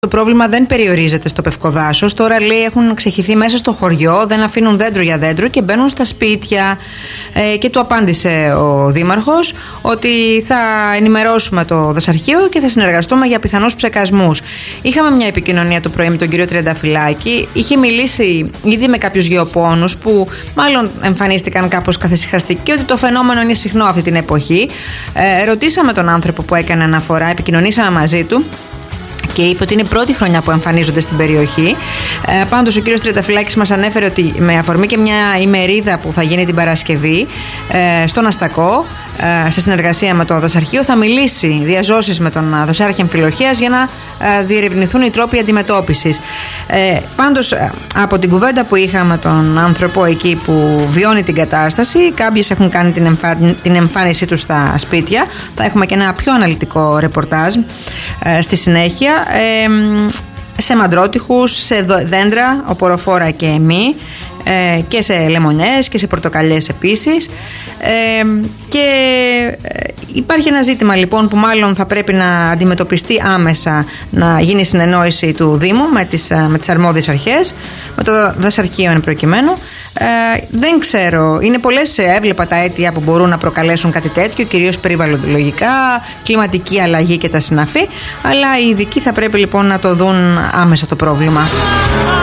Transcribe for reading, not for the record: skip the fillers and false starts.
Το πρόβλημα δεν περιορίζεται στο Πευκοδάσος. Τώρα λέει έχουν ξεχυθεί μέσα στο χωριό, δεν αφήνουν δέντρο για δέντρο και μπαίνουν στα σπίτια. Και του απάντησε ο Δήμαρχος ότι θα ενημερώσουμε το δασαρχείο και θα συνεργαστούμε για πιθανούς ψεκασμούς. Είχαμε μια επικοινωνία το πρωί με τον κύριο Τριανταφυλάκη. Είχε μιλήσει ήδη με κάποιους γεωπόνους που μάλλον εμφανίστηκαν κάπως καθησυχαστικοί και ότι το φαινόμενο είναι συχνό αυτή την εποχή. Ρωτήσαμε τον άνθρωπο που έκανε αναφορά, επικοινωνήσαμε μαζί του. Και είπε ότι είναι η πρώτη χρονιά που εμφανίζονται στην περιοχή. Πάντως ο κύριος Τριανταφυλάκης μας ανέφερε ότι με αφορμή και μια ημερίδα που θα γίνει την Παρασκευή στον Αστακό, σε συνεργασία με το δασαρχείο, θα μιλήσει διαζώσεις με τον δασάρχη Αμφιλοχείας για να διερευνηθούν οι τρόποι αντιμετώπισης. Πάντως από την κουβέντα που είχαμε τον άνθρωπο εκεί που βιώνει την κατάσταση, κάποιοι έχουν κάνει την εμφάνισή τους στα σπίτια. Θα έχουμε και ένα πιο αναλυτικό ρεπορτάζ στη συνέχεια. Σε μαντρότυχους, σε δέντρα, οποροφόρα και εμεί, και σε λεμονιές και σε πορτοκαλιές επίσης. Και υπάρχει ένα ζήτημα λοιπόν που μάλλον θα πρέπει να αντιμετωπιστεί άμεσα, να γίνει συνεννόηση του Δήμου με τις αρμόδιες αρχές, με το δασαρχείο εν προκειμένου. Δεν ξέρω, είναι πολλές, έβλεπα τα αίτια που μπορούν να προκαλέσουν κάτι τέτοιο, κυρίως περιβαλλοντολογικά, κλιματική αλλαγή και τα συναφή, αλλά οι ειδικοί θα πρέπει λοιπόν να το δουν άμεσα το πρόβλημα.